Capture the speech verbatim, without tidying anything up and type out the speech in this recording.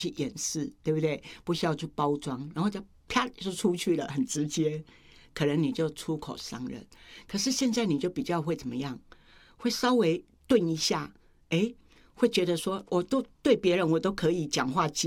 去掩饰，对不对？不需要去包装，然后就啪就出去了，很直接，可能你就出口伤人。可是现在你就比较会怎么样？会稍微顿一下，哎，会觉得说，我都对别人我都可以讲话